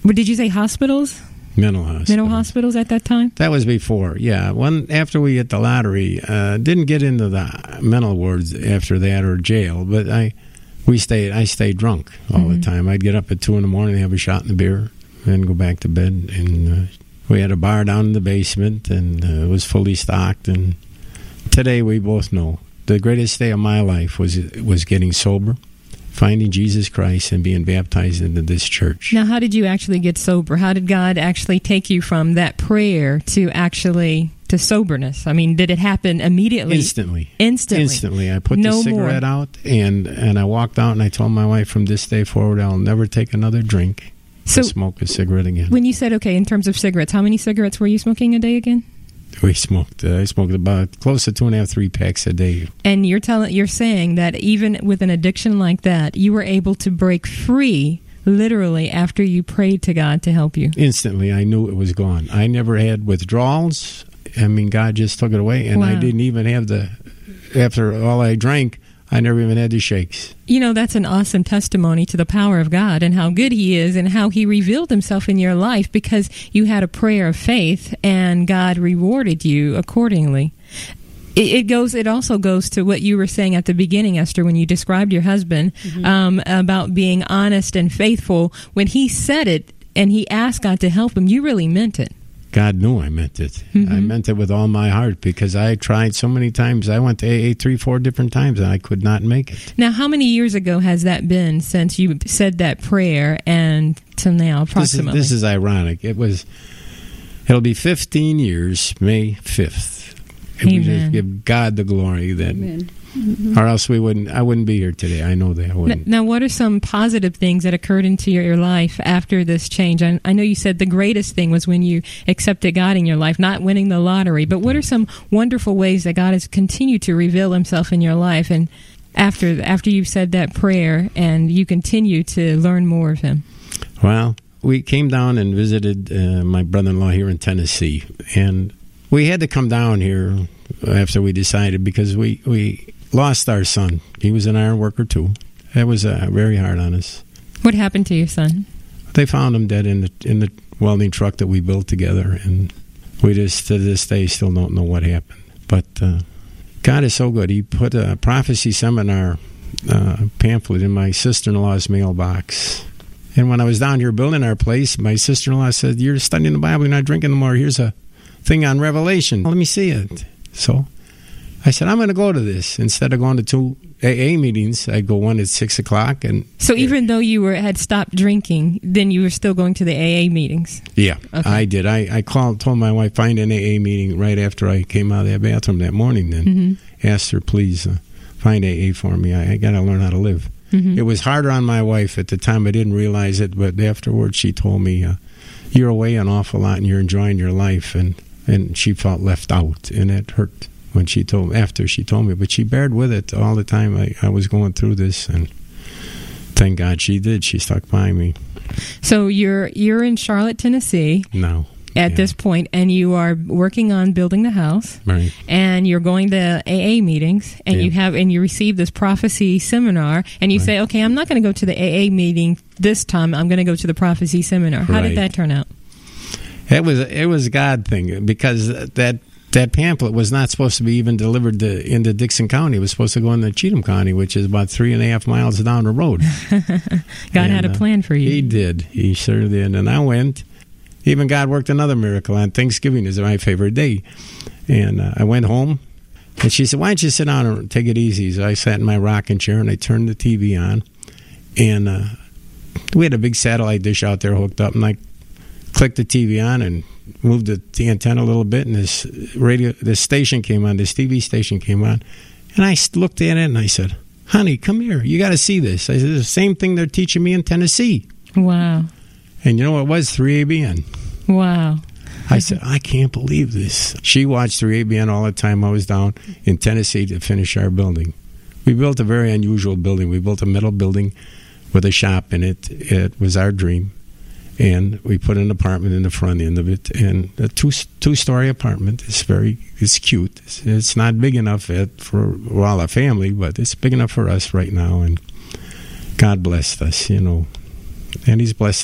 What did you say, hospitals? Mental hospitals. Mental hospitals at that time? That was before, yeah. After we hit the lottery, didn't get into the mental wards after that or jail, but I stayed drunk all the time. I'd get up at 2 in the morning, have a shot in the beer, and go back to bed. And we had a bar down in the basement, and it was fully stocked. And today we both know the greatest day of my life was getting sober, finding Jesus Christ, and being baptized into this church. Now, how did you actually get sober? How did God actually take you from that prayer to soberness? I mean, did it happen immediately? Instantly. I put No the cigarette out, and I walked out, and I told my wife, from this day forward, I'll never take another drink or smoke a cigarette again. When you said, okay, in terms of cigarettes, how many cigarettes were you smoking a day again? I smoked about close to 2.5, 3 packs a day. And you're saying that even with an addiction like that, you were able to break free literally after you prayed to God to help you. Instantly, I knew it was gone. I never had withdrawals. I mean, God just took it away, and I didn't even have after all I drank, I never even had the shakes. You know, that's an awesome testimony to the power of God and how good He is and how He revealed Himself in your life because you had a prayer of faith and God rewarded you accordingly. It also goes to what you were saying at the beginning, Esther, when you described your husband, about being honest and faithful. When he said it and he asked God to help him, you really meant it. God knew I meant it. I meant it with all my heart because I tried so many times. I went to AA 3-4 different times and I could not make it. Now, how many years ago has that been since you said that prayer and to now, approximately? This is ironic. It'll be 15 years, May 5th. We just give God the glory that, or else I wouldn't be here today. I know that I wouldn't. Now, what are some positive things that occurred into your life after this change? I know you said the greatest thing was when you accepted God in your life, not winning the lottery. But what are some wonderful ways that God has continued to reveal Himself in your life? And after you said that prayer, and you continue to learn more of Him. Well, we came down and visited my brother-in-law here in Tennessee, and we had to come down here after we decided because we lost our son. He was an iron worker too. That was very hard on us. What happened to your son? They found him dead in the welding truck that we built together, and we just to this day still don't know what happened. But God is so good. He put a prophecy seminar pamphlet in my sister-in-law's mailbox. And when I was down here building our place, my sister-in-law said, "You're studying the Bible, you're not drinking no more. Here's a thing on Revelation. Let me see it." So I said, I'm going to go to this. Instead of going to 2 AA meetings, I'd go one at 6 o'clock. So even though you had stopped drinking, then you were still going to the AA meetings? Yeah, okay. I did. I told my wife, find an AA meeting right after I came out of that bathroom that morning. Then asked her, please find AA for me. I got to learn how to live. It was harder on my wife at the time. I didn't realize it, but afterwards she told me, you're away an awful lot and you're enjoying your life. And she felt left out, and it hurt when after she told me. But she bared with it all the time. I was going through this, and thank God she did. She stuck by me. So you're in Charlotte, Tennessee now at this point, and you are working on building the house, right? And you're going to AA meetings, and you receive this prophecy seminar, and you say, okay, I'm not going to go to the AA meeting this time. I'm going to go to the prophecy seminar. How did that turn out? It was a God thing, because that pamphlet was not supposed to be even delivered into Dixon County. It was supposed to go into Cheatham County, which is about 3.5 miles down the road. God had a plan for you. He did. He sure did. And I went. Even God worked another miracle on Thanksgiving is my favorite day. And I went home, and she said, why don't you sit down and take it easy? So I sat in my rocking chair, and I turned the TV on. And we had a big satellite dish out there hooked up, and I clicked the TV on and moved the antenna a little bit, and this station came on, this TV station came on, and I looked at it and I said, honey, come here, you got to see this. I said, it's the same thing they're teaching me in Tennessee. Wow. And you know what it was? 3ABN. Wow. I said, I can't believe this. She watched 3ABN all the time. I was down in Tennessee to finish our building. We built a very unusual building. We built a metal building with a shop in it. It was our dream. And we put an apartment in the front end of it, and a two-story apartment. It's cute. It's not big enough for a family, but it's big enough for us right now. And God blessed us, and He's blessed